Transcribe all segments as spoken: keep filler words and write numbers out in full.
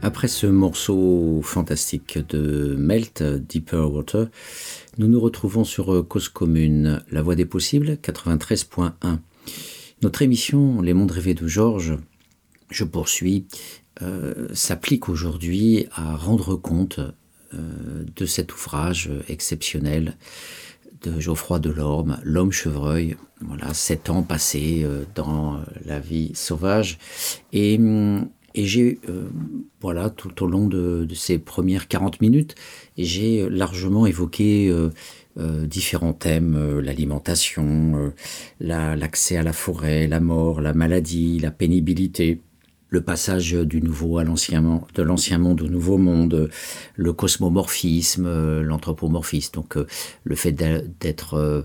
Après ce morceau fantastique de Melt, Deeper Water, nous nous retrouvons sur Cause Commune, La Voix des Possibles, quatre-vingt-treize point un. Notre émission Les Mondes Rêvés de Georges, je poursuis, euh, s'applique aujourd'hui à rendre compte euh, de cet ouvrage exceptionnel de Geoffroy Delorme, L'Homme Chevreuil. Voilà, sept ans passés euh, dans la vie sauvage. Et... Et j'ai, euh, voilà, tout au long de, de ces premières quarante minutes, j'ai largement évoqué euh, euh, différents thèmes, euh, l'alimentation, euh, la, l'accès à la forêt, la mort, la maladie, la pénibilité, le passage du nouveau à l'ancien, de l'ancien monde au nouveau monde, le cosmomorphisme, euh, l'anthropomorphisme, donc euh, le fait d'être... Euh,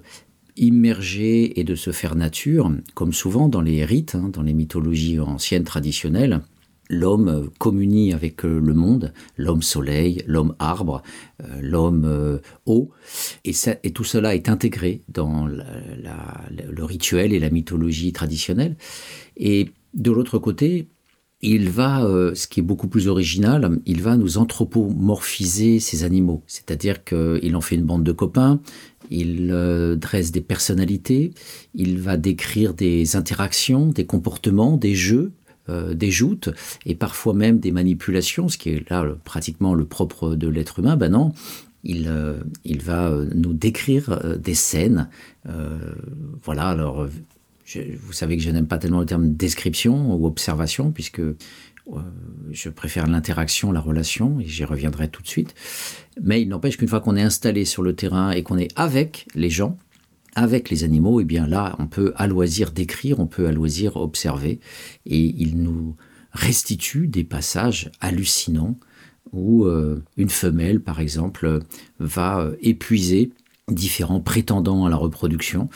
immergé et de se faire nature, comme souvent dans les rites, hein, dans les mythologies anciennes traditionnelles. L'homme communie avec le monde, l'homme soleil, l'homme arbre, euh, l'homme euh, eau, et, ça, et tout cela est intégré dans la, la, le rituel et la mythologie traditionnelle. Et de l'autre côté, il va, euh, ce qui est beaucoup plus original, il va nous anthropomorphiser ces animaux, c'est-à-dire qu'il en fait une bande de copains, il euh, dresse des personnalités, il va décrire des interactions, des comportements, des jeux, Euh, des joutes et parfois même des manipulations, ce qui est là le, pratiquement le propre de l'être humain. Ben non, il, euh, il va euh, nous décrire euh, des scènes. Euh, voilà, alors je, vous savez que je n'aime pas tellement le terme description ou observation, puisque euh, je préfère l'interaction, la relation, et j'y reviendrai tout de suite. Mais il n'empêche qu'une fois qu'on est installé sur le terrain et qu'on est avec les gens, avec les animaux, eh bien là, on peut à loisir décrire, on peut à loisir observer. Et il nous restitue des passages hallucinants où euh, une femelle, par exemple, va euh, épuiser différents prétendants à la reproduction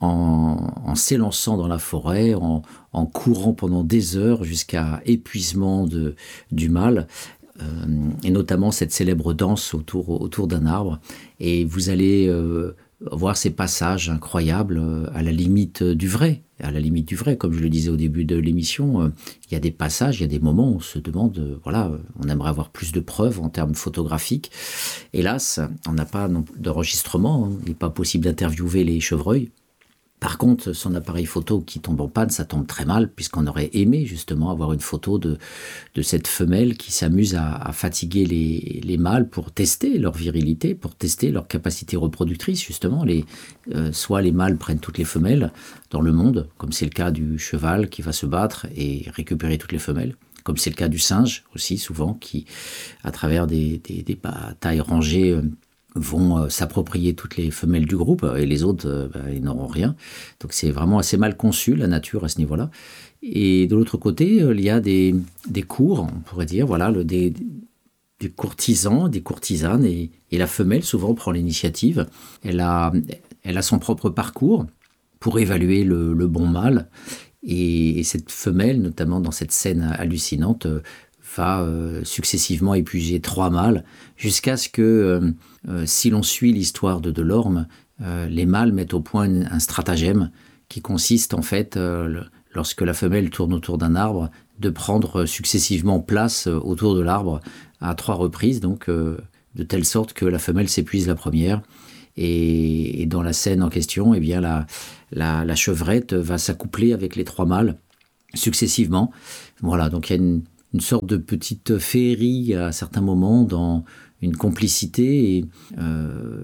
en, en s'élançant dans la forêt, en, en courant pendant des heures jusqu'à épuisement de, du mâle. Euh, et notamment cette célèbre danse autour, autour d'un arbre. Et vous allez... Euh, voir ces passages incroyables à la limite du vrai, à la limite du vrai, comme je le disais au début de l'émission, il y a des passages, il y a des moments où on se demande, voilà, on aimerait avoir plus de preuves en termes photographiques. Hélas, on n'a pas d'enregistrement, il n'est pas possible d'interviewer les chevreuils. Par contre, son appareil photo qui tombe en panne, ça tombe très mal, puisqu'on aurait aimé justement avoir une photo de, de cette femelle qui s'amuse à, à fatiguer les, les mâles pour tester leur virilité, pour tester leur capacité reproductrice, justement. Les, euh, soit les mâles prennent toutes les femelles dans le monde, comme c'est le cas du cheval qui va se battre et récupérer toutes les femelles, comme c'est le cas du singe aussi, souvent, qui, à travers des, des, des batailles rangées, euh, vont euh, s'approprier toutes les femelles du groupe et les autres, euh, bah, ils n'auront rien. Donc c'est vraiment assez mal conçu, la nature, à ce niveau-là. Et de l'autre côté, euh, il y a des, des cours, on pourrait dire, voilà, le, des, des courtisans, des courtisanes, et, et la femelle, souvent, prend l'initiative. Elle a, elle a son propre parcours pour évaluer le, le bon mâle. Et, et cette femelle, notamment dans cette scène hallucinante, euh, va euh, successivement épuiser trois mâles, jusqu'à ce que, euh, euh, si l'on suit l'histoire de Delorme, euh, les mâles mettent au point un, un stratagème qui consiste en fait, euh, le, lorsque la femelle tourne autour d'un arbre, de prendre successivement place euh, autour de l'arbre à trois reprises, donc euh, de telle sorte que la femelle s'épuise la première. Et, et dans la scène en question, eh bien, la, la, la chevrette va s'accoupler avec les trois mâles successivement. Voilà, donc il y a une une sorte de petite féerie à certains moments, dans une complicité et, euh,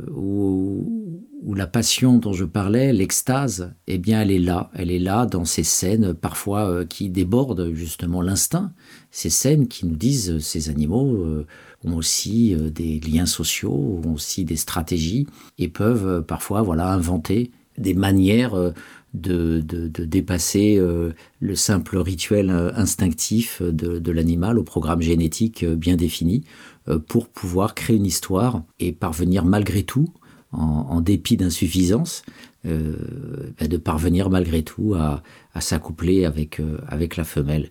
où, où la passion dont je parlais, l'extase, eh bien elle est là, elle est là dans ces scènes parfois euh, qui débordent justement l'instinct, ces scènes qui nous disent ces animaux euh, ont aussi euh, des liens sociaux, ont aussi des stratégies et peuvent euh, parfois voilà inventer des manières euh, De, de, de dépasser euh, le simple rituel euh, instinctif de, de l'animal au programme génétique euh, bien défini euh, pour pouvoir créer une histoire et parvenir malgré tout, en, en dépit d'insuffisance, euh, bah de parvenir malgré tout à, à s'accoupler avec, euh, avec la femelle.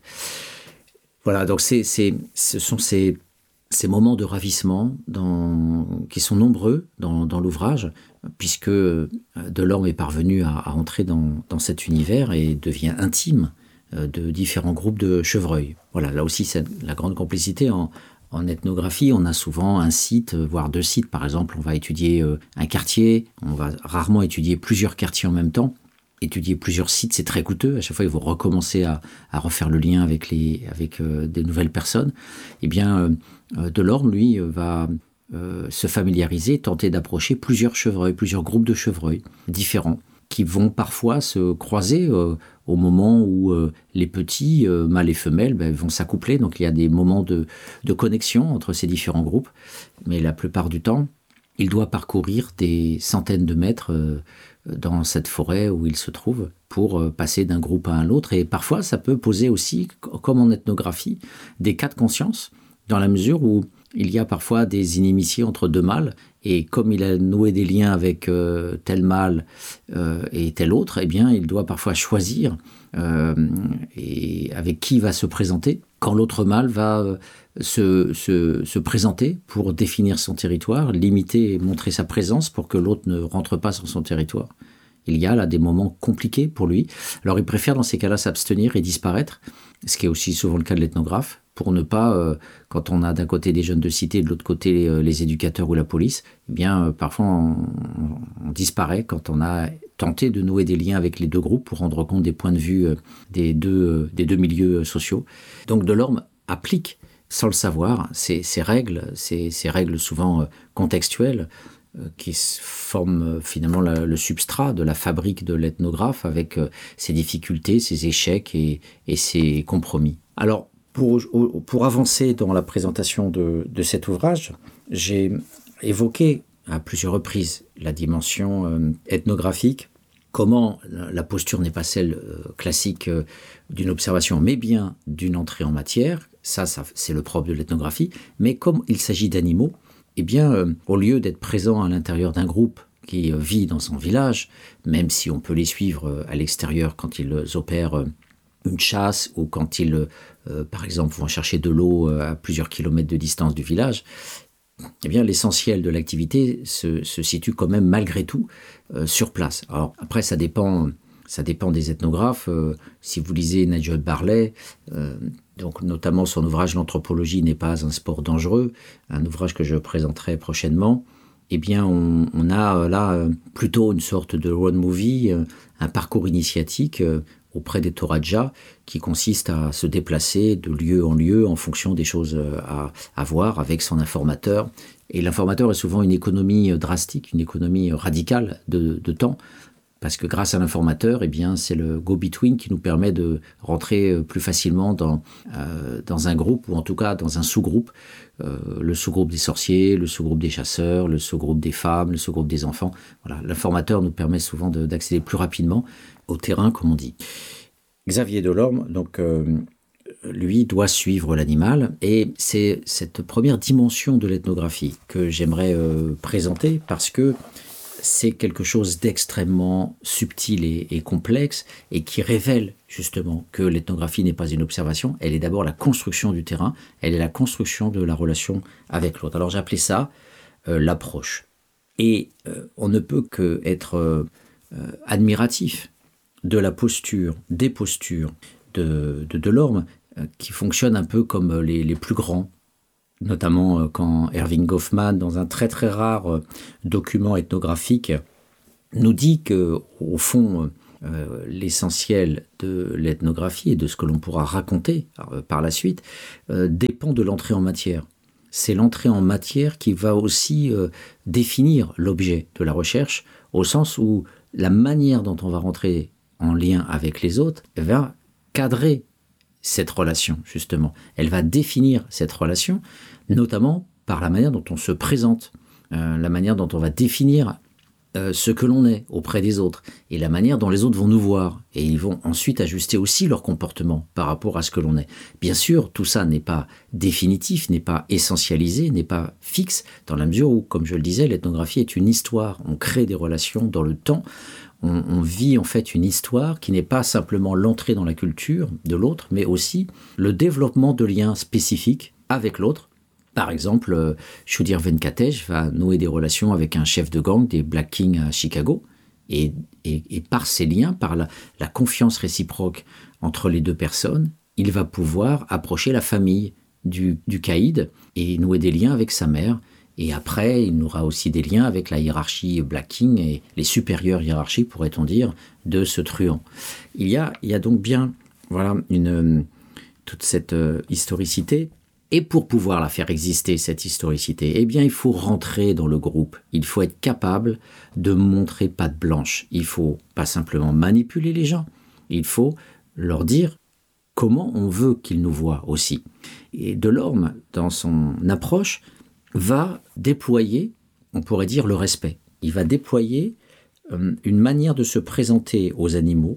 Voilà, donc c'est, c'est, ce sont ces, ces moments de ravissement dans, qui sont nombreux dans, dans l'ouvrage, puisque Delorme est parvenu à, à entrer dans, dans cet univers et devient intime euh, de différents groupes de chevreuils. Voilà, là aussi c'est la grande complicité en, en ethnographie. On a souvent un site, voire deux sites. Par exemple, on va étudier euh, un quartier, on va rarement étudier plusieurs quartiers en même temps. Étudier plusieurs sites, c'est très coûteux. À chaque fois, il faut recommencer à, à refaire le lien avec, les, avec euh, des nouvelles personnes. Eh bien, euh, Delorme, lui, va euh, se familiariser, tenter d'approcher plusieurs chevreuils, plusieurs groupes de chevreuils différents, qui vont parfois se croiser euh, au moment où euh, les petits, euh, mâles et femelles, ben, vont s'accoupler. Donc, il y a des moments de, de connexion entre ces différents groupes. Mais la plupart du temps, il doit parcourir des centaines de mètres euh, dans cette forêt où il se trouve pour euh, passer d'un groupe à un autre. Et parfois, ça peut poser aussi, comme en ethnographie, des cas de conscience, dans la mesure où il y a parfois des inimitiés entre deux mâles. Et comme il a noué des liens avec euh, tel mâle euh, et tel autre, eh bien, il doit parfois choisir euh, et avec qui il va se présenter quand l'autre mâle va euh, se, se, se présenter pour définir son territoire, limiter et montrer sa présence pour que l'autre ne rentre pas sur son territoire. Il y a là des moments compliqués pour lui. Alors il préfère dans ces cas-là s'abstenir et disparaître, ce qui est aussi souvent le cas de l'ethnographe, pour ne pas, euh, quand on a d'un côté des jeunes de cité et de l'autre côté euh, les éducateurs ou la police, eh bien euh, parfois on, on disparaît quand on a tenté de nouer des liens avec les deux groupes pour rendre compte des points de vue euh, des, deux, euh, des deux milieux sociaux. Donc Delorme applique, sans le savoir, ces, ces règles, ces, ces règles souvent euh, contextuelles, euh, qui forment euh, finalement la, le substrat de la fabrique de l'ethnographe avec euh, ses difficultés, ses échecs et, et ses compromis. Alors, Pour, pour avancer dans la présentation de, de cet ouvrage, j'ai évoqué à plusieurs reprises la dimension euh, ethnographique, comment la posture n'est pas celle euh, classique euh, d'une observation, mais bien d'une entrée en matière. Ça, ça c'est le propre de l'ethnographie. Mais comme il s'agit d'animaux, eh bien, euh, au lieu d'être présent à l'intérieur d'un groupe qui euh, vit dans son village, même si on peut les suivre euh, à l'extérieur quand ils opèrent euh, une chasse ou quand ils, euh, par exemple, vont chercher de l'eau à plusieurs kilomètres de distance du village, eh bien, l'essentiel de l'activité se, se situe quand même malgré tout euh, sur place. Alors après, ça dépend, ça dépend des ethnographes. Euh, si vous lisez Nigel Barley, euh, donc notamment son ouvrage « L'anthropologie n'est pas un sport dangereux », un ouvrage que je présenterai prochainement, eh bien, on, on a là plutôt une sorte de road movie, un parcours initiatique euh, auprès des Toraja, qui consiste à se déplacer de lieu en lieu en fonction des choses à, à voir avec son informateur. Et l'informateur est souvent une économie drastique, une économie radicale de, de temps, parce que grâce à l'informateur, eh bien, c'est le go-between qui nous permet de rentrer plus facilement dans, euh, dans un groupe, ou en tout cas dans un sous-groupe, euh, le sous-groupe des sorciers, le sous-groupe des chasseurs, le sous-groupe des femmes, le sous-groupe des enfants. Voilà, l'informateur nous permet souvent de, d'accéder plus rapidement au terrain, comme on dit. Xavier Delorme, donc, euh, lui, doit suivre l'animal, et c'est cette première dimension de l'ethnographie que j'aimerais euh, présenter, parce que c'est quelque chose d'extrêmement subtil et, et complexe, et qui révèle justement que l'ethnographie n'est pas une observation, elle est d'abord la construction du terrain, elle est la construction de la relation avec l'autre. Alors j'ai appelé ça euh, l'approche. Et euh, on ne peut qu'être euh, admiratif de la posture, des postures de, de Delorme, euh, qui fonctionnent un peu comme les, les plus grands, notamment euh, quand Erving Goffman, dans un très très rare euh, document ethnographique, nous dit qu'au fond, euh, l'essentiel de l'ethnographie et de ce que l'on pourra raconter euh, par la suite euh, dépend de l'entrée en matière. C'est l'entrée en matière qui va aussi euh, définir l'objet de la recherche, au sens où la manière dont on va rentrer en lien avec les autres va cadrer cette relation, justement. Elle va définir cette relation, notamment par la manière dont on se présente, euh, la manière dont on va définir euh, ce que l'on est auprès des autres, et la manière dont les autres vont nous voir. Et ils vont ensuite ajuster aussi leur comportement par rapport à ce que l'on est. Bien sûr, tout ça n'est pas définitif, n'est pas essentialisé, n'est pas fixe, dans la mesure où, comme je le disais, l'ethnographie est une histoire. On crée des relations dans le temps. On, on vit en fait une histoire qui n'est pas simplement l'entrée dans la culture de l'autre, mais aussi le développement de liens spécifiques avec l'autre. Par exemple, Sudhir Venkatesh va nouer des relations avec un chef de gang des Black Kings à Chicago. Et, et, et par ces liens, par la, la confiance réciproque entre les deux personnes, il va pouvoir approcher la famille du, du caïd et nouer des liens avec sa mère. Et après, il aura aussi des liens avec la hiérarchie Black King et les supérieures hiérarchies, pourrait-on dire, de ce truand. Il y a, il y a donc bien voilà, une, toute cette euh, historicité. Et pour pouvoir la faire exister, cette historicité, eh bien, il faut rentrer dans le groupe. Il faut être capable de montrer patte blanche. Il faut pas simplement manipuler les gens. Il faut leur dire comment on veut qu'ils nous voient aussi. Et Delorme, dans son approche, va déployer, on pourrait dire, le respect. Il va déployer euh, une manière de se présenter aux animaux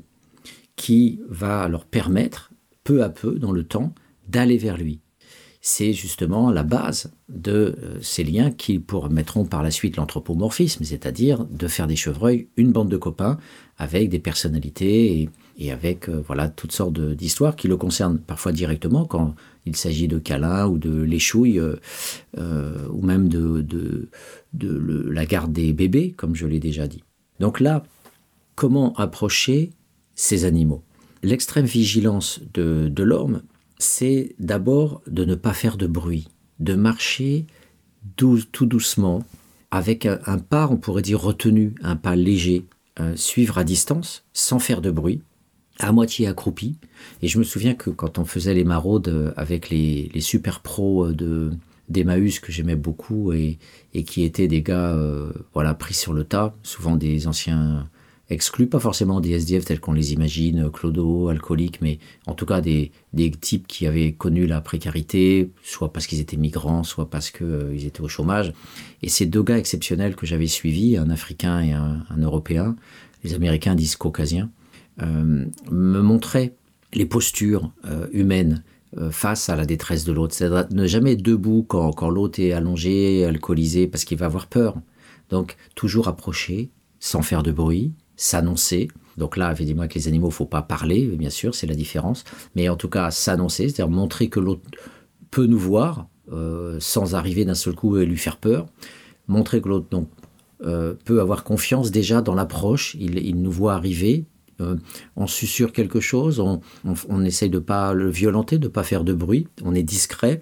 qui va leur permettre, peu à peu, dans le temps, d'aller vers lui. C'est justement la base de euh, ces liens qui permettront par la suite l'anthropomorphisme, c'est-à-dire de faire des chevreuils une bande de copains avec des personnalités et, et avec euh, voilà, toutes sortes de, d'histoires qui le concernent parfois directement quand il s'agit de câlins ou de léchouilles euh, euh, ou même de, de, de le, la garde des bébés, comme je l'ai déjà dit. Donc là, comment approcher ces animaux ? L'extrême vigilance de Delorme, c'est d'abord de ne pas faire de bruit, de marcher dou- tout doucement, avec un, un pas, on pourrait dire retenu, un pas léger, euh, suivre à distance, sans faire de bruit, à moitié accroupi. Et je me souviens que quand on faisait les maraudes avec les, les super pros de, d'Emmaüs que j'aimais beaucoup et, et qui étaient des gars euh, voilà, pris sur le tas, souvent des anciens exclus, pas forcément des S D F tels qu'on les imagine, clodo, alcooliques, mais en tout cas des, des types qui avaient connu la précarité, soit parce qu'ils étaient migrants, soit parce qu'ils euh, étaient au chômage. Et ces deux gars exceptionnels que j'avais suivis, un Africain et un, un Européen, les Américains disent caucasiens, euh, me montraient les postures euh, humaines euh, face à la détresse de l'autre. C'est-à-dire ne jamais être debout quand, quand l'autre est allongé, alcoolisé, parce qu'il va avoir peur. Donc toujours approcher, sans faire de bruit, s'annoncer. Donc là, évidemment, avec les animaux, il ne faut pas parler, bien sûr, c'est la différence. Mais en tout cas, s'annoncer, c'est-à-dire montrer que l'autre peut nous voir, euh, sans arriver d'un seul coup et lui faire peur. Montrer que l'autre donc, euh, peut avoir confiance déjà dans l'approche. Il, il nous voit arriver, euh, on susurre quelque chose, on, on, on essaye de ne pas le violenter, de ne pas faire de bruit, on est discret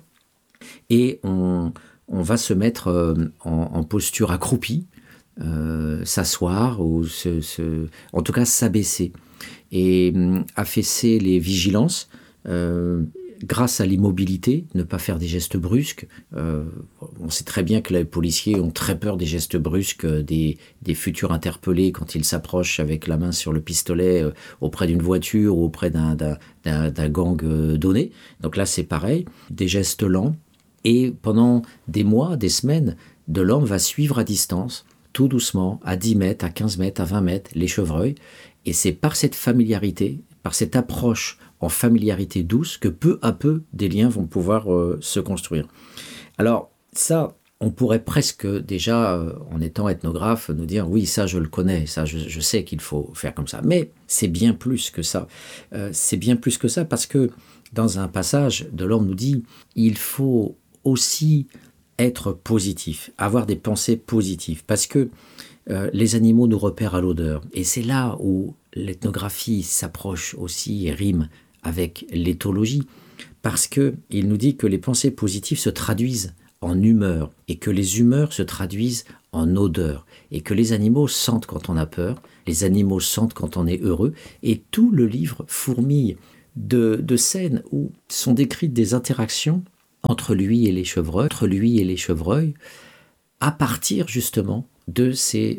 et on, on va se mettre euh, en, en posture accroupie, Euh, s'asseoir ou se, se, en tout cas s'abaisser et euh, affaisser les vigilances euh, grâce à l'immobilité, ne pas faire des gestes brusques. Euh, on sait très bien que les policiers ont très peur des gestes brusques des, des futurs interpellés quand ils s'approchent avec la main sur le pistolet euh, auprès d'une voiture ou auprès d'un, d'un, d'un, d'un gang euh, donné. Donc là c'est pareil, des gestes lents et pendant des mois, des semaines, Delorme va suivre à distance tout doucement, à dix mètres, à quinze mètres, à vingt mètres, les chevreuils. Et c'est par cette familiarité, par cette approche en familiarité douce que peu à peu, des liens vont pouvoir euh, se construire. Alors ça, on pourrait presque déjà, euh, en étant ethnographe, nous dire « oui, ça je le connais, ça je, je sais qu'il faut faire comme ça ». Mais c'est bien plus que ça. Euh, c'est bien plus que ça parce que dans un passage, Delorme nous dit « il faut aussi être positif, avoir des pensées positives, parce que euh, les animaux nous repèrent à l'odeur. Et c'est là où l'ethnographie s'approche aussi et rime avec l'éthologie, parce qu'il nous dit que les pensées positives se traduisent en humeur, et que les humeurs se traduisent en odeur, et que les animaux sentent quand on a peur, les animaux sentent quand on est heureux, et tout le livre fourmille de, de scènes où sont décrites des interactions entre lui et les chevreuils, entre lui et les chevreuils, à partir justement de ces